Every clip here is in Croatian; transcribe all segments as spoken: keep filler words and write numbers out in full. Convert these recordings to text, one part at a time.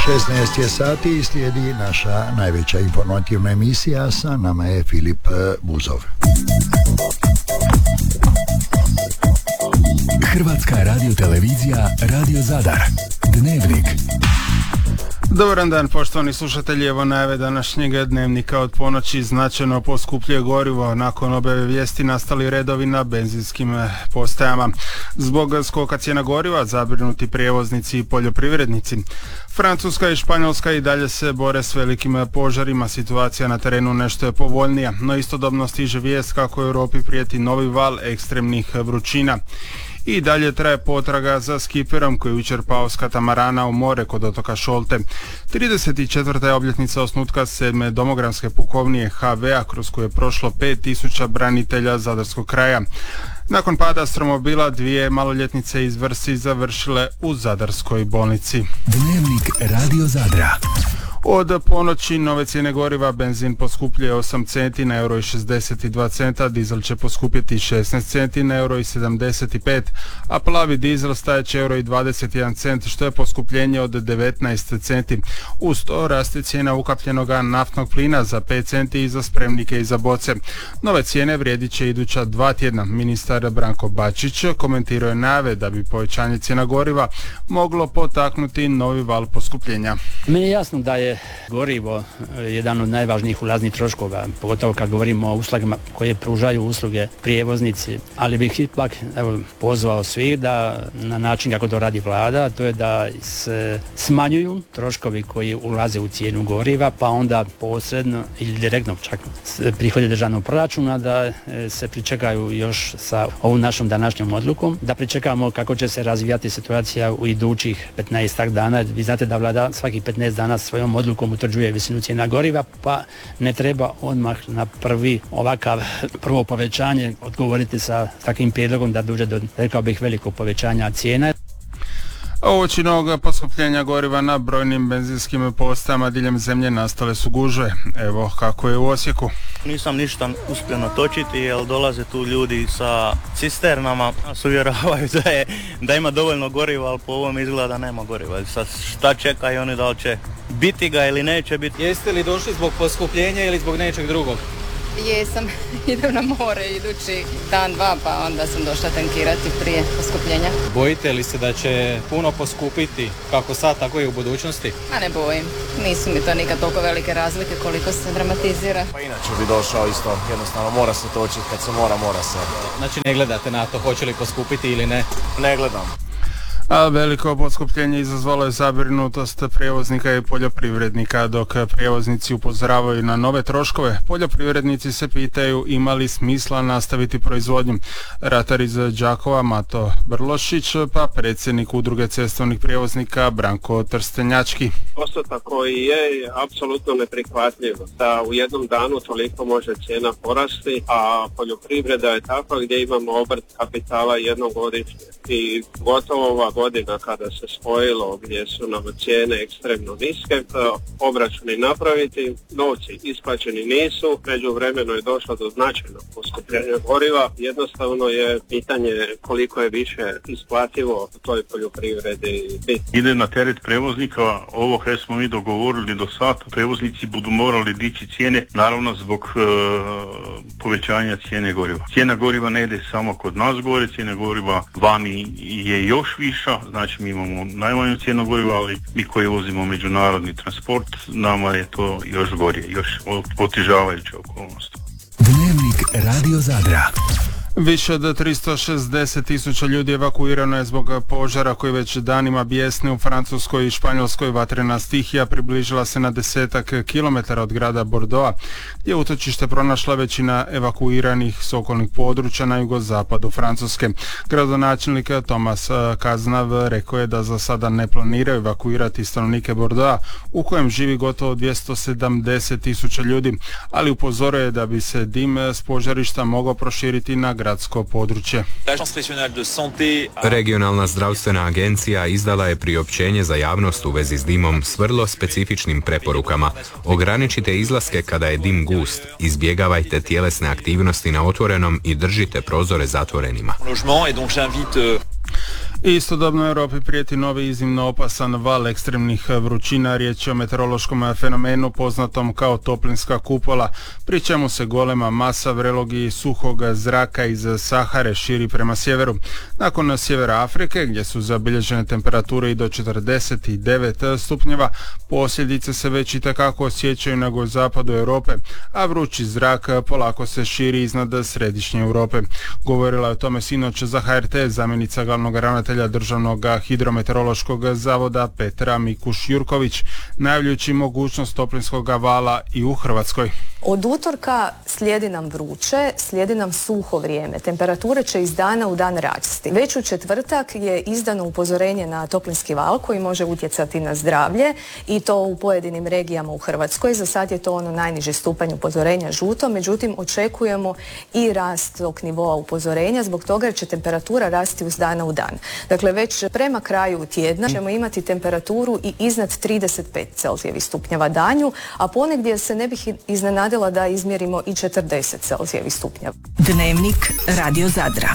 šesnaest je sati i slijedi naša najveća informativna emisija. Sa nama je Filip Buzov. Hrvatska radiotelevizija, Radio Zadar. Dnevnik. Dobar dan, poštovani slušatelji, evo najave današnjeg dnevnika. Od ponoći značajno poskupljuje gorivo. Nakon objave vijesti nastali redovi na benzinskim postajama. Zbog skoka cijena goriva zabrinuti prijevoznici i poljoprivrednici. Francuska i Španjolska i dalje se bore s velikim požarima. Situacija na terenu nešto je povoljnija, no istodobno stiže vijest kako u Europi prijeti novi val ekstremnih vrućina. I dalje traje potraga za skiperom koji je jučer pao s katamarana u more kod otoka Šolte. trideset četvrta je obljetnica osnutka sedme domogranske pukovnije ha ve a kroz koju je prošlo pet tisuća branitelja zadarskog kraja. Nakon pada stromobila dvije maloljetnice iz Vrsi završile u zadarskoj bolnici. Dnevnik Radio Zadra. Od ponoći nove cijene goriva, benzin poskupljuje osam centi na euro i šezdeset dva centa, dizel će poskupjeti šesnaest centi na euro i sedamdeset pet, a plavi dizel stajeće euro i dvadeset jedan cent, što je poskupljenje od devetnaest centi. Uz to raste cijena ukapljenog naftnog plina za pet centi i za spremnike i za boce. Nove cijene vrijedit će iduća dva tjedna. Ministar Branko Bačić komentirao je najave da bi povećanje cijena goriva moglo potaknuti novi val poskupljenja. Meni je jasno da je gorivo jedan od najvažnijih ulaznih troškova, pogotovo kad govorimo o uslugama koje pružaju usluge prijevoznici, ali bih ipak evo, pozvao svih da na način kako to radi vlada, to je da se smanjuju troškovi koji ulaze u cijenu goriva, pa onda posredno ili direktno čak prihodi državnog proračuna, da se pričekaju još sa ovom našom današnjom odlukom, da pričekamo kako će se razvijati situacija u idućih petnaestak dana. Vi znate da vlada svakih petnaest dana svojom odlukom utvrđuje visinu cijena goriva, pa ne treba odmah na prvi ovakav prvo povećanje odgovoriti sa takvim prijedlogom da dođe do, rekao bih, velikog povećanja cijena. Uoči novog poskupljenja goriva na brojnim benzinskim postajama diljem zemlje nastale su gužve. Evo kako je u Osijeku. Nisam ništa uspio natočiti jer dolaze tu ljudi sa cisternama, nas uvjeravaju da, je, da ima dovoljno goriva, ali po ovom izgleda da nema goriva. Sad šta čekaju oni, da li će biti ga ili neće biti. Jeste li došli zbog poskupljenja ili zbog nečeg drugog? Jesam, idem na more idući dan, dva, pa onda sam došla tankirati prije poskupljenja. Bojite li se da će puno poskupiti, kako sad, tako i u budućnosti? A ne bojim, nisu mi to nikad toliko velike razlike koliko se dramatizira. Pa inače bi došao isto, jednostavno mora se točiti, kad se mora, mora se. Znači ne gledate na to hoće li poskupiti ili ne? Ne gledam. A veliko poskupljenje izazvalo je zabrinutost prijevoznika i poljoprivrednika. Dok prijevoznici upozoravaju na nove troškove, poljoprivrednici se pitaju ima li smisla nastaviti proizvodnju. Ratar iz Đakova Mato Brlošić, pa predsjednik udruge cestovnih prijevoznika Branko Trstenjački. Postotak koji je apsolutno neprihvatljiv, da u jednom danu toliko može cijena porasti, a poljoprivreda je takva gdje imamo obrt kapitala jednogodišnje i gotovo ova godina kada se spojilo gdje su nam cijene ekstremno niske, obračuni napraviti, novci isplaćeni nisu, međuvremeno je došlo do značajnog poskupljenja goriva, jednostavno je pitanje koliko je više isplativo u toj poljoprivredi biti. Ide na teret prevoznika, ovo kaj smo mi dogovorili do sada, prevoznici budu morali dići cijene, naravno zbog e, povećanja cijene goriva. Cijena goriva ne ide samo kod nas gore, cijena goriva vani je još viša, znači mi imamo najmanju cijenu goriva, ali mi koji vozimo međunarodni transport, nama je to još gorije, još otežavajuća okolnost. Dnevnik Radio Zadra. Više od tristo šezdeset tisuća ljudi evakuirano je zbog požara koji već danima bijesni u Francuskoj i Španjolskoj. Vatrena stihija približila se na desetak kilometara od grada Bordeauxa, gdje je utočište pronašla većina evakuiranih s okolnih područja na jugozapadu Francuske. Gradonačelnik Tomas Kaznav rekao je da za sada ne planiraju evakuirati stanovnike Bordeauxa, u kojem živi gotovo dvjesto sedamdeset tisuća ljudi, ali upozorio je da bi se dim s požarišta mogao proširiti na gradsko područje. Regionalna zdravstvena agencija izdala je priopćenje za javnost u vezi s dimom s vrlo specifičnim preporukama. Ograničite izlaske kada je dim gust, izbjegavajte tjelesne aktivnosti na otvorenom i držite prozore zatvorenima. Istodobno Europi prijeti novi iznimno opasan val ekstremnih vrućina. Riječ je o meteorološkom fenomenu poznatom kao toplinska kupola, pri čemu se golema masa vrelog i suhog zraka iz Sahare širi prema sjeveru. Nakon sjevera Afrike, gdje su zabilježene temperature i do četrdeset devet stupnjeva, posljedice se već itekako osjećaju na zapadu Europe, a vrući zrak polako se širi iznad središnje Europe. Govorila je o tome sinoć za H R T zamjenica glavnog ravnatelja Državnog hidrometeorološkog zavoda Petra Mikuš-Jurković, najavljujući mogućnost toplinskog vala i u Hrvatskoj. Od utorka slijedi nam vruće, slijedi nam suho vrijeme. Temperature će iz dana u dan rasti. Već u četvrtak je izdano upozorenje na toplinski val koji može utjecati na zdravlje i to u pojedinim regijama u Hrvatskoj. Za sad je to ono najniži stupanj upozorenja žuto, međutim očekujemo i rast tog nivoa upozorenja zbog toga jer će temperatura rasti iz dana u dan. Dakle, već prema kraju tjedna ćemo imati temperaturu i iznad trideset pet Celzijevih stupnjeva danju, a ponegdje se ne bih iznenadila da izmjerimo i četrdeset Celzijevih stupnjeva. Dnevnik Radio Zadra.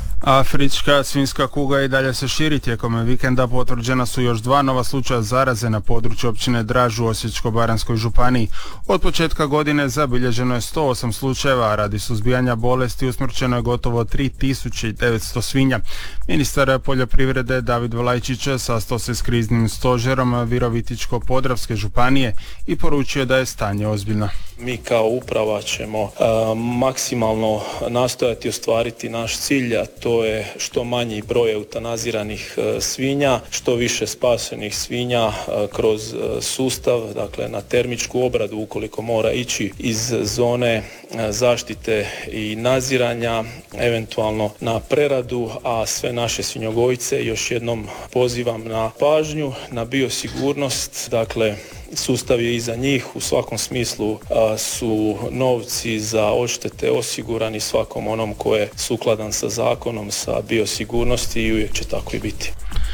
Afrička svinjska kuga i dalje se širi. Tijekom vikenda potvrđena su još dva nova slučaja zaraze na području općine Draž u Osječko-baranjskoj županiji. Od početka godine zabilježeno je sto osam slučajeva, a radi suzbijanja bolesti usmrćeno je gotovo tri tisuće devetsto svinja. Ministar poljoprivrede David Vlajčić sastao se s kriznim stožerom Virovitičko-podravske županije i poručio da je stanje ozbiljno. Mi kao uprava ćemo uh, maksimalno nastojati ostvariti naš cilj, a to je što manji broj eutanaziranih uh, svinja, što više spašenih svinja uh, kroz uh, sustav, dakle na termičku obradu ukoliko mora ići iz zone uh, zaštite i nadziranja, eventualno na preradu, a sve naše svinjogojce još jednom pozivam na pažnju, na biosigurnost, dakle sustav je iza njih, u svakom smislu a, su novci za odštete osigurani svakom onom ko je sukladan sa zakonom, sa biosigurnosti i uvijek će tako i biti.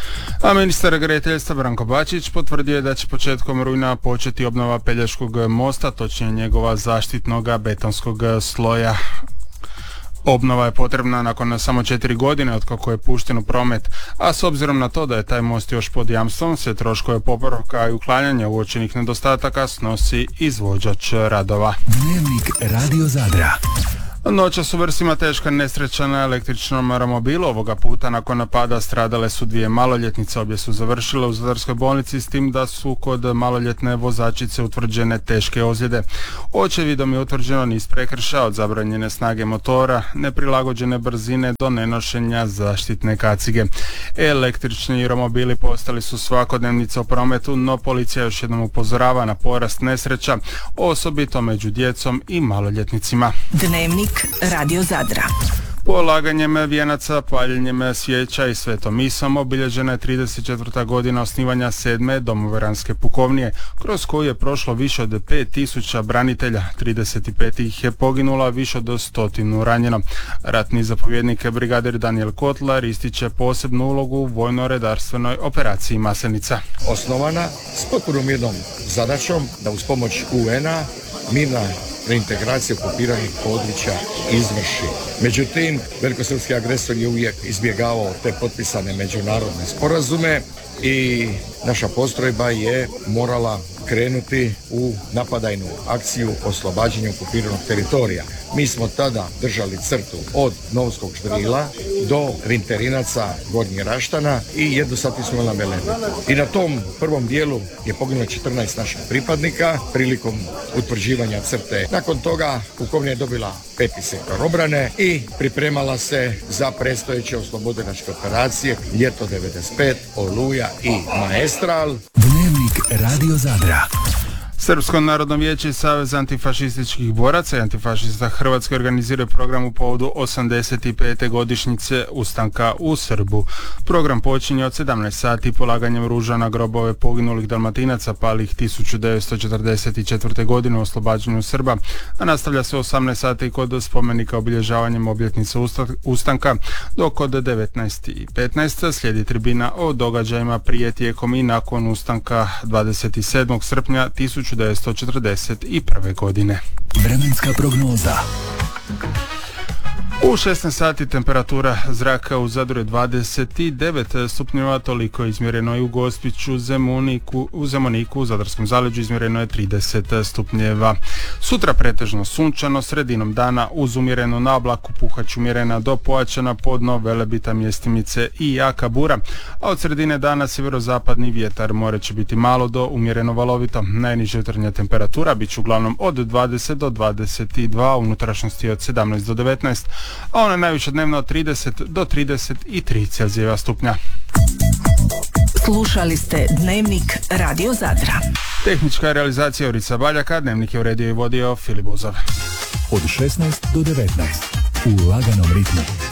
A ministar graditeljstva Branko Bačić potvrdio je da će početkom rujna početi obnova Pelješkog mosta, točnije njegova zaštitnog betonskog sloja. Obnova je potrebna nakon samo četiri godine od kako je pušten u promet, a s obzirom na to da je taj most još pod jamstvom, sve troškove popravka i uklanjanja uočenih nedostataka snosi izvođač radova. Dnevnik Radio Zadra. Noćas u Vrsima teška nesreća na električnom romobilu. Ovoga puta nakon napada stradale su dvije maloljetnice. Obje su završile u Zadarskoj bolnici, s tim da su kod maloljetne vozačice utvrđene teške ozljede. Očevidom je utvrđeno niz prekršaja od zabranjene snage motora, neprilagođene brzine do nenošenja zaštitne kacige. Električni romobili postali su svakodnevnica u prometu, no policija još jednom upozorava na porast nesreća, osobito među djecom i maloljetnicima. Dnevnik Radio Zadra. Polaganjem vijenaca, paljenjem svijeća i svetom misom obilježena je trideset četvrta godina osnivanja sedme domoveranske pukovnije, kroz koju je prošlo više od pet tisuća branitelja, trideset pet ih je poginulo, više od stotinu ranjeno. Ratni zapovjednik brigadir Daniel Kotlar ističe posebnu ulogu u vojno-redarstvenoj operaciji Maslenica. Osnovana s potpunom jednom zadaćom da uz pomoć U N-a mirna reintegracija okupiranih područja izvrši. Međutim, velikosrpski agresor je uvijek izbjegavao te potpisane međunarodne sporazume i naša postrojba je morala krenuti u napadajnu akciju oslobađanja okupiranog teritorija. Mi smo tada držali crtu od Novskog Ždrila do Rinterinaca Gornjih Raštana i jednosatni smo na Melenu. I na tom prvom dijelu je poginulo četrnaest naših pripadnika prilikom utvrđivanja crte. Nakon toga pukovnija je dobila peti sektor obrane i pripremala se za predstojeće oslobodilačke operacije ljeto devedeset pet, Oluja i Maestral. Dnevnik Radio Zadra. Srpsko narodno vijeće i Savez antifašističkih boraca i antifašista Hrvatske organiziraju program u povodu osamdeset pete godišnjice ustanka u Srbu. Program počinje od sedamnaest sati polaganjem ruža na grobove poginulih Dalmatinaca palih tisuću devetsto četrdeset četvrte. godine u oslobađanju Srba, a nastavlja se osamnaest sati kod spomenika obilježavanjem obljetnice ustanka, dok od devetnaest i petnaest slijedi tribina o događajima prije, tijekom i nakon ustanka dvadeset sedmog srpnja tisuću devetsto četrdeset prve. godine. Vremenska prognoza. U šesnaest sati temperatura zraka u Zadru je dvadeset devet stupnjeva, toliko je izmjereno i u Gospiću, Zemuniku, u Zemoniku, u Zadarskom zaleđu izmjereno je trideset stupnjeva. Sutra pretežno sunčano, sredinom dana uz umjerenu nablaku, puhać umjerena do pojačana podno, Velebita, Mjestimice i jaka bura, a od sredine dana sjeverozapadni vjetar, more će biti malo do umjereno valovito. Najniža jutarnja temperatura bit će uglavnom od dvadeset do dvadeset dva, u unutrašnjosti od sedamnaest do devetnaest, a ona najviša dnevno od trideset do trideset tri Celzijeva stupnja. Slušali ste Dnevnik Radio Zadra. Tehnička realizacija Orica Baljaka, Dnevnik je uredio i vodio Filip Buzov. Od šesnaest do devetnaest u laganom ritmu.